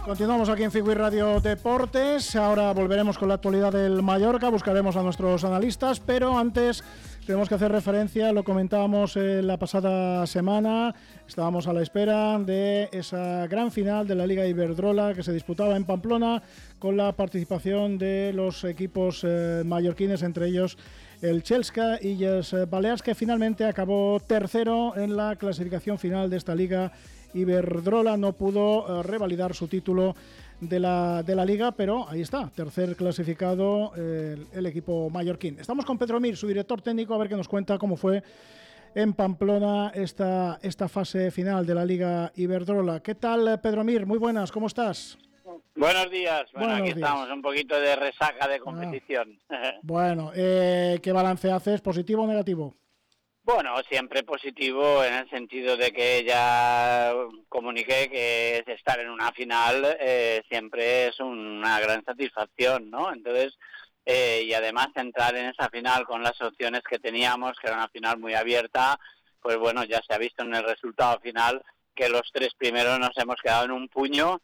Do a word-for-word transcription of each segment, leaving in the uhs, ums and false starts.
Continuamos aquí en Figui Radio Deportes. Ahora volveremos con la actualidad del Mallorca, buscaremos a nuestros analistas, pero antes tenemos que hacer referencia, lo comentábamos eh, la pasada semana, estábamos a la espera de esa gran final de la Liga Iberdrola que se disputaba en Pamplona con la participación de los equipos eh, mallorquines, entre ellos el Chelsea y el Balears, que finalmente acabó tercero en la clasificación final de esta Liga Iberdrola. No pudo eh, revalidar su título de la, de la Liga, pero ahí está, tercer clasificado eh, el, el equipo mallorquín. Estamos con Pedro Mir, su director técnico, a ver qué nos cuenta cómo fue en Pamplona esta, esta fase final de la Liga Iberdrola. ¿Qué tal, Pedro Mir? Muy buenas, ¿cómo estás? Buenos días. Bueno, Buenos aquí días. estamos, un poquito de resaca de competición. Ah, bueno, eh, ¿qué balance haces? ¿Positivo o negativo? Bueno, siempre positivo en el sentido de que ya comuniqué que estar en una final eh, siempre es una gran satisfacción, ¿no? Entonces, eh, y además entrar en esa final con las opciones que teníamos, que era una final muy abierta, pues bueno, ya se ha visto en el resultado final que los tres primeros nos hemos quedado en un puño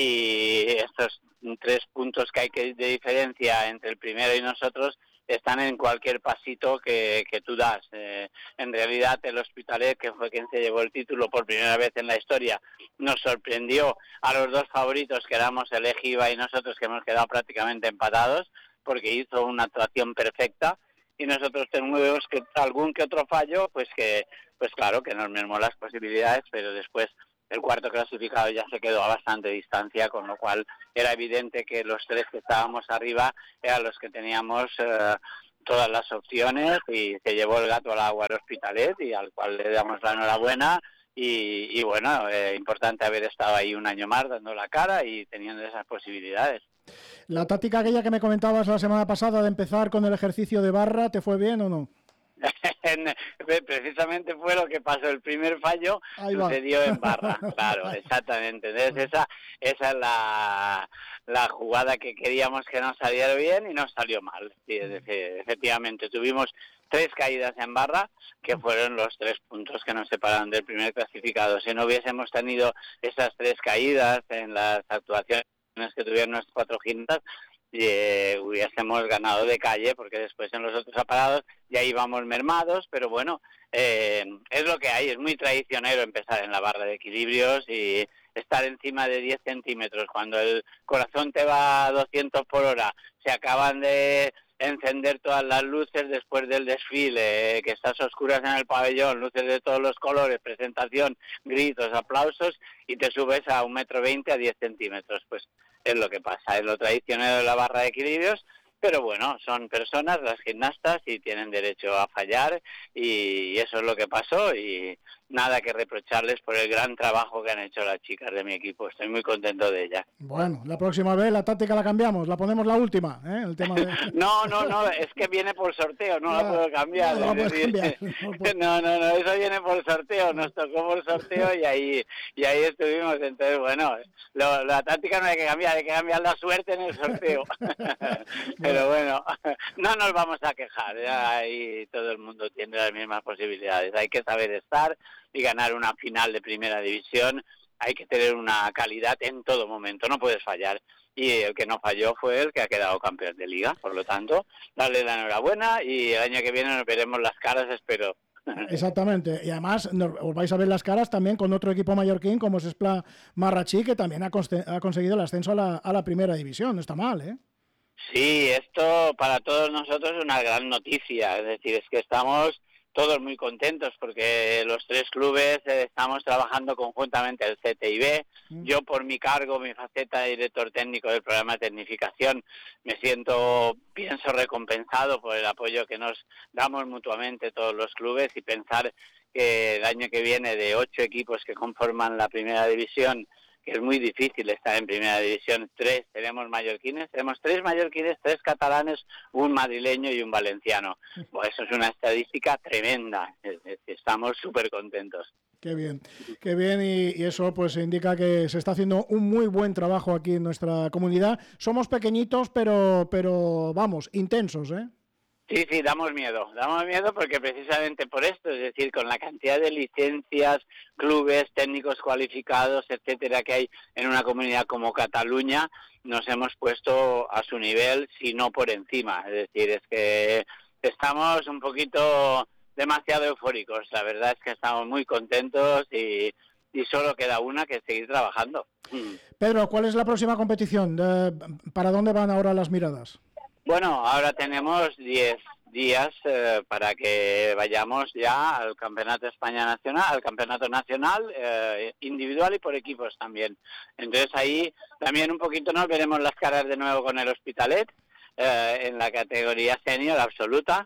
y estos tres puntos que hay que de diferencia entre el primero y nosotros están en cualquier pasito que, que tú das. Eh, en realidad el Hospitalet, que fue quien se llevó el título por primera vez en la historia, nos sorprendió a los dos favoritos, que éramos el Ejiba y nosotros, que hemos quedado prácticamente empatados, porque hizo una actuación perfecta, y nosotros tenemos que algún que otro fallo, pues que pues claro, que nos mermó las posibilidades, pero después el cuarto clasificado ya se quedó a bastante distancia, con lo cual era evidente que los tres que estábamos arriba eran los que teníamos eh, todas las opciones, y se llevó el gato al agua al Hospitalet, y al cual le damos la enhorabuena. Y, y bueno, eh, importante haber estado ahí un año más dando la cara y teniendo esas posibilidades. La táctica aquella que me comentabas la semana pasada de empezar con el ejercicio de barra, ¿te fue bien o no? Precisamente fue lo que pasó, el primer fallo sucedió en barra, claro, exactamente. Entonces esa esa es la, la jugada que queríamos que nos saliera bien y nos salió mal. Sí, efectivamente, tuvimos tres caídas en barra, que fueron los tres puntos que nos separaron del primer clasificado. Si no hubiésemos tenido esas tres caídas en las actuaciones que tuvieron nuestros cuatro jintas, Eh, hubiésemos ganado de calle, porque después en los otros aparados ya íbamos mermados, pero bueno, eh, es lo que hay, es muy traicionero empezar en la barra de equilibrios y estar encima de diez centímetros cuando el corazón te va a doscientos por hora, se acaban de encender todas las luces después del desfile, eh, que estás a oscuras en el pabellón, luces de todos los colores, presentación, gritos, aplausos, y te subes a un metro veinte a diez centímetros, pues es lo que pasa, es lo tradicional de la barra de equilibrios, pero bueno, son personas, las gimnastas, y tienen derecho a fallar, y eso es lo que pasó, y nada que reprocharles por el gran trabajo que han hecho las chicas de mi equipo. Estoy muy contento de ellas. Bueno, la próxima vez la táctica la cambiamos, la ponemos la última, ¿eh? El tema de... no, no, no, es que viene por sorteo, no ya, la puedo cambiar. No, es decir, cambiar no, puedo... no, no, no, eso viene por sorteo, nos tocó por sorteo y ahí y ahí estuvimos. Entonces, bueno, lo, la táctica no hay que cambiar, hay que cambiar la suerte en el sorteo. Pero bueno, no nos vamos a quejar, ya ahí todo el mundo tiene las mismas posibilidades. Hay que saber estar y ganar una final de primera división. Hay que tener una calidad en todo momento, no puedes fallar. Y el que no falló fue el que ha quedado campeón de liga. Por lo tanto, darle la enhorabuena, y el año que viene nos veremos las caras, espero. Exactamente, y además nos, os vais a ver las caras también con otro equipo mallorquín como es Spla Marrachí, que también ha, conste- ha conseguido el ascenso a la, a la primera división. No está mal, ¿eh? Sí, esto para todos nosotros es una gran noticia. Es decir, es que estamos todos muy contentos porque los tres clubes eh, estamos trabajando conjuntamente, el C T I B. Mm. Yo, por mi cargo, mi faceta de director técnico del programa de tecnificación, me siento, pienso, recompensado por el apoyo que nos damos mutuamente todos los clubes, y pensar que el año que viene, de ocho equipos que conforman la primera división, que es muy difícil estar en primera división, tres tenemos mallorquines, tenemos tres mallorquines, tres catalanes, un madrileño y un valenciano. Pues eso es una estadística tremenda, estamos súper contentos. Qué bien, qué bien, y, y eso pues indica que se está haciendo un muy buen trabajo aquí en nuestra comunidad. Somos pequeñitos, pero, pero vamos, intensos, ¿eh? Sí, sí, damos miedo, damos miedo porque precisamente por esto, es decir, con la cantidad de licencias, clubes, técnicos cualificados, etcétera, que hay en una comunidad como Cataluña, nos hemos puesto a su nivel, si no por encima. Es decir, es que estamos un poquito demasiado eufóricos, la verdad es que estamos muy contentos y, y solo queda una, que es seguir trabajando. Pedro, ¿cuál es la próxima competición? ¿Para dónde van ahora las miradas? Bueno, ahora tenemos diez días eh, para que vayamos ya al Campeonato España Nacional, al Campeonato Nacional eh, individual y por equipos también. Entonces ahí también un poquito nos veremos las caras de nuevo con el Hospitalet eh, en la categoría senior absoluta,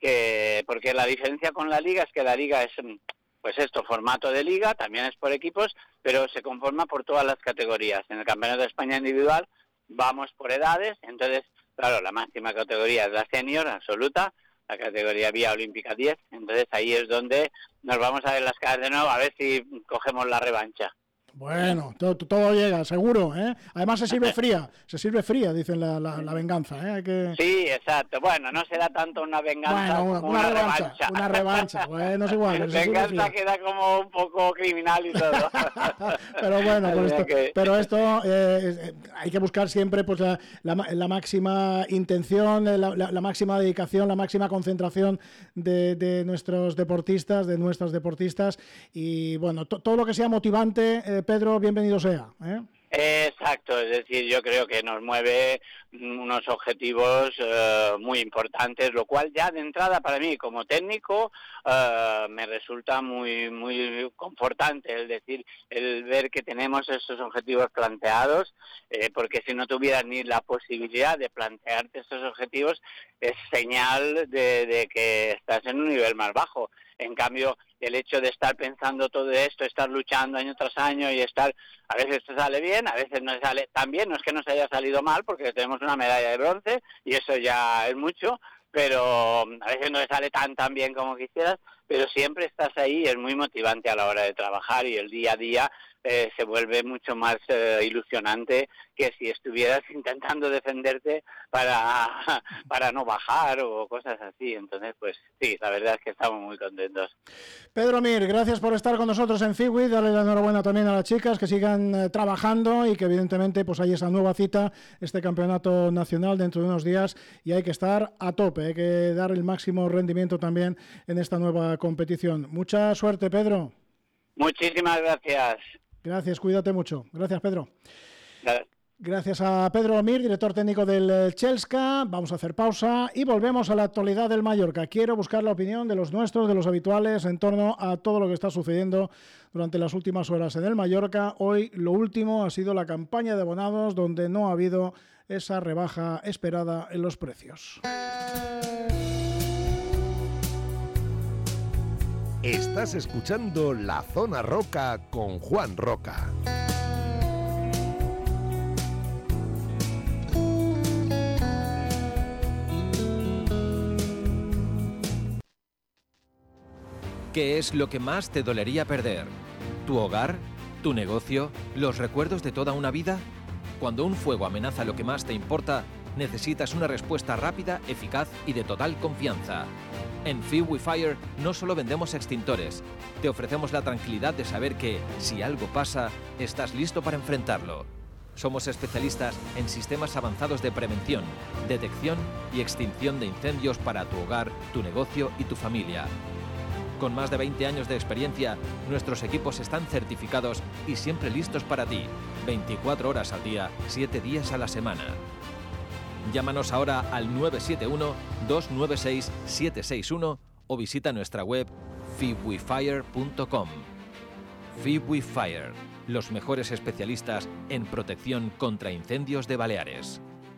que porque la diferencia con la liga es que la liga es, pues esto, formato de liga, también es por equipos, pero se conforma por todas las categorías. En el Campeonato de España individual vamos por edades, entonces claro, la máxima categoría es la senior absoluta, la categoría vía olímpica diez, entonces ahí es donde nos vamos a ver las caras de nuevo, a ver si cogemos la revancha. Bueno, todo, todo llega, seguro, ¿eh? Además se sirve fría, se sirve fría, dicen la, la, la venganza, ¿eh? Hay que... Sí, exacto. Bueno, no será tanto una venganza bueno, una, como una, una revancha, revancha. Una revancha, bueno, es igual. Pero venganza queda como un poco criminal y todo. pero bueno, pues esto, que... pero esto eh, hay que buscar siempre pues la, la, la máxima intención, la, la, la máxima dedicación, la máxima concentración de, de nuestros deportistas, de nuestras deportistas y bueno, to, todo lo que sea motivante, eh, Pedro, bienvenido sea, ¿eh? Exacto, es decir, yo creo que nos mueve unos objetivos uh, muy importantes, lo cual ya de entrada para mí como técnico uh, me resulta muy muy confortante, es decir, el ver que tenemos esos objetivos planteados, eh, porque si no tuvieras ni la posibilidad de plantearte estos objetivos, es señal de, de que estás en un nivel más bajo. En cambio, el hecho de estar pensando todo esto, estar luchando año tras año y estar, a veces te sale bien, a veces no sale tan bien, no es que nos haya salido mal porque tenemos una medalla de bronce y eso ya es mucho, pero a veces no te sale tan tan bien como quisieras, pero siempre estás ahí, es muy motivante a la hora de trabajar y el día a día eh, se vuelve mucho más eh, ilusionante que si estuvieras intentando defenderte para, para no bajar o cosas así. Entonces, pues sí, la verdad es que estamos muy contentos. Pedro Mir, gracias por estar con nosotros en FIWID, darle la enhorabuena también a las chicas que sigan eh, trabajando y que evidentemente pues hay esa nueva cita, este campeonato nacional dentro de unos días y hay que estar a tope, hay que dar el máximo rendimiento también en esta nueva competición. Mucha suerte, Pedro. Muchísimas gracias. Gracias, cuídate mucho. Gracias, Pedro. Gracias. Gracias a Pedro Mir, director técnico del Chelsea. Vamos a hacer pausa y volvemos a la actualidad del Mallorca. Quiero buscar la opinión de los nuestros, de los habituales, en torno a todo lo que está sucediendo durante las últimas horas en el Mallorca. Hoy lo último ha sido la campaña de abonados, donde no ha habido esa rebaja esperada en los precios. Estás escuchando La Zona Roca con Juan Roca. ¿Qué es lo que más te dolería perder? ¿Tu hogar? ¿Tu negocio? ¿Los recuerdos de toda una vida? Cuando un fuego amenaza lo que más te importa, necesitas una respuesta rápida, eficaz y de total confianza. En FIWIFIRE no solo vendemos extintores, te ofrecemos la tranquilidad de saber que, si algo pasa, estás listo para enfrentarlo. Somos especialistas en sistemas avanzados de prevención, detección y extinción de incendios para tu hogar, tu negocio y tu familia. Con más de veinte años de experiencia, nuestros equipos están certificados y siempre listos para ti, veinticuatro horas al día, siete días a la semana. Llámanos ahora al nueve siete uno, dos nueve seis, siete seis uno o visita nuestra web fiwifire punto com. FIWIFIRE, los mejores especialistas en protección contra incendios de Baleares.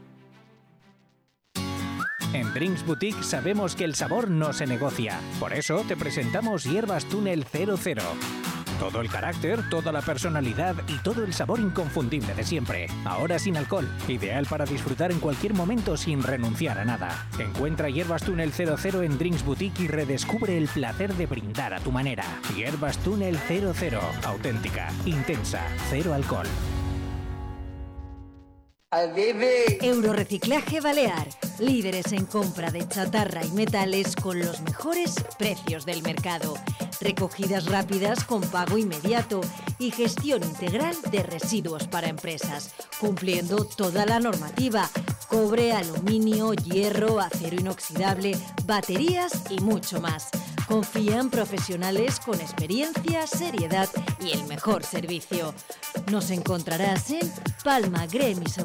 En Drinks Boutique sabemos que el sabor no se negocia. Por eso te presentamos Hierbas Túnel cero cero. Todo el carácter, toda la personalidad y todo el sabor inconfundible de siempre. Ahora sin alcohol. Ideal para disfrutar en cualquier momento sin renunciar a nada. Encuentra Hierbas Túnel cero cero en Drinks Boutique y redescubre el placer de brindar a tu manera. Hierbas Túnel cero cero. Auténtica, intensa, cero alcohol. Eurorreciclaje Balear, líderes en compra de chatarra y metales con los mejores precios del mercado, recogidas rápidas con pago inmediato y gestión integral de residuos para empresas, cumpliendo toda la normativa: cobre, aluminio, hierro, acero inoxidable, baterías y mucho más. Confían profesionales con experiencia, seriedad y el mejor servicio. Nos encontrarás en Palma, Gremis